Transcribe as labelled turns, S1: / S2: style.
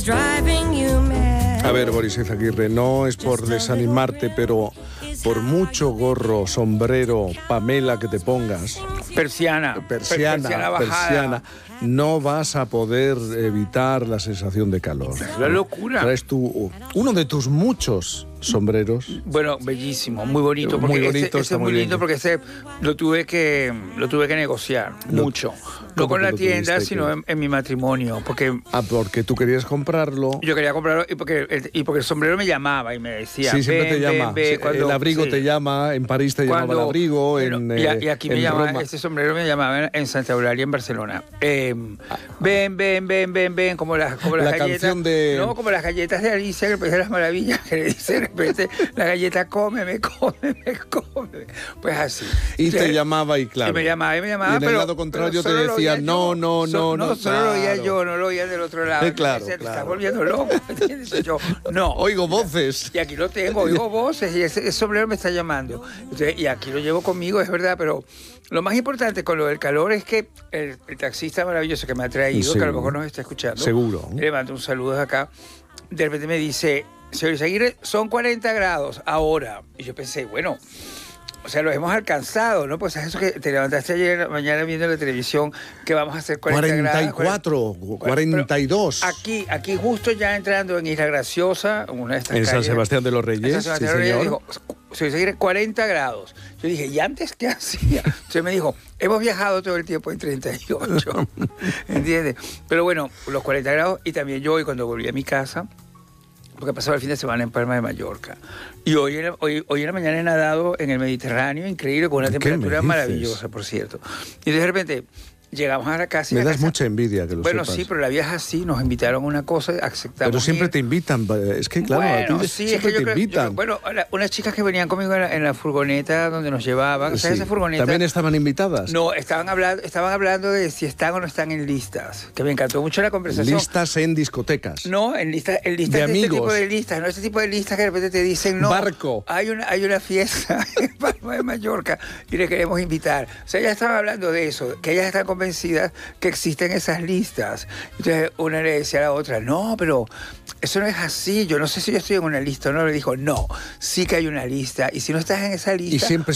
S1: A ver, Boris Izaguirre, no es por desanimarte, pero por mucho gorro, sombrero, Pamela que te pongas,
S2: Persiana bajada,
S1: no vas a poder evitar la sensación de calor.
S2: Es una locura.
S1: Traes uno de tus muchos sombreros.
S2: Bueno, bellísimo, muy bonito. Porque
S1: muy bonito,
S2: ese es muy lindo porque ese lo tuve que negociar mucho. No con la tienda, sino en mi matrimonio. Porque
S1: tú querías comprarlo.
S2: Yo quería comprarlo y porque el sombrero me llamaba y me decía.
S1: Sí, siempre te llama. El abrigo te llama, en París te llamaba el abrigo.
S2: Y aquí me llamaba,
S1: Roma.
S2: este sombrero me llamaba en Santa Eulalia, en Barcelona. Ven, como las galletas.
S1: Canción de...
S2: No, como las galletas de Alicia, el País de las Maravillas, que le dice de repente la galleta, cómeme. Pues así.
S1: Y
S2: entonces,
S1: te llamaba y claro.
S2: Y me llamaba,
S1: y en el lado contrario te decía, no.
S2: Solo lo oía yo, no lo oía del otro lado.
S1: Claro,
S2: Te estás volviendo loco. ¿Entiendes? Yo, no.
S1: Oigo voces.
S2: Y aquí lo tengo, oigo voces y ese sombrero me está llamando. Entonces, y aquí lo llevo conmigo, es verdad, pero lo más importante con lo del calor es que el taxista maravilloso que me ha traído, que a lo mejor nos está escuchando.
S1: Seguro.
S2: Le mando un saludo de acá. De repente me dice, señor Izaguirre, son 40 grados ahora. Y yo pensé, bueno, o sea, lo hemos alcanzado, ¿no? Pues es eso que te levantaste ayer mañana viendo la televisión, que vamos a hacer
S1: 44, 42.
S2: Aquí justo ya entrando en Isla Graciosa, una de estas
S1: en
S2: calles,
S1: San Sebastián de los Reyes.
S2: En San Sebastián de los Reyes dijo, señor Izaguirre, 40 grados. Yo dije, ¿y antes qué hacía? Entonces me dijo, hemos viajado todo el tiempo en 38. ¿Entiendes? Pero bueno, los 40 grados, y también yo hoy cuando volví a mi casa, porque pasaba el fin de semana en Palma de Mallorca. Y hoy en la mañana he nadado en el Mediterráneo, increíble, con una temperatura maravillosa, por cierto. Y de repente llegamos a la casa.
S1: Me das mucha envidia que lo
S2: Bueno,
S1: sepas.
S2: sí, pero la vida es así, nos invitaron a una cosa, aceptamos.
S1: Pero siempre te invitan, es que claro,
S2: bueno,
S1: a ti
S2: sí,
S1: siempre
S2: es que
S1: te invitan.
S2: unas chicas que venían conmigo en la furgoneta donde nos llevaban, o sea, esa furgoneta.
S1: ¿También estaban invitadas?
S2: No, estaban hablando de si están o no están en listas, que me encantó mucho la conversación.
S1: ¿Listas en discotecas?
S2: No, en listas
S1: de
S2: este
S1: amigos.
S2: tipo de listas, no este tipo de listas que de repente te dicen, no,
S1: barco.
S2: Hay una fiesta en Palma de Mallorca y le queremos invitar. O sea, ellas estaban hablando de eso, que ellas están convencidas que existen esas listas. Entonces una le decía a la otra, no, pero eso no es así, yo no sé si yo estoy en una lista o no. Le dijo, no, sí que hay una lista, y si no estás en esa lista...
S1: Y siempre